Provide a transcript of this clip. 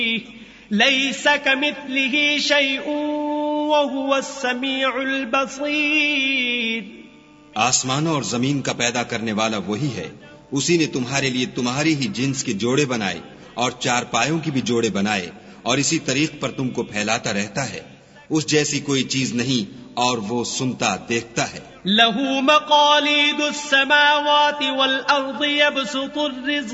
Lace कमिथलिही शैउन वहुवस Samiul बसीर। आसमानों और जमीन का पैदा करने वाला वही है। उसी ने तुम्हारे लिए तुम्हारी ही जिन्स के जोड़े बनाए और चार पायों की भी जोड़े बनाए और इसी तरीक पर तुमको फैलाता रहता है। उस जैसी कोई चीज नहीं और वो सुनता देखता है। लहू मक़ालिदुस समावाति वल अर्ज़ि यबसुतुर रिज़्क़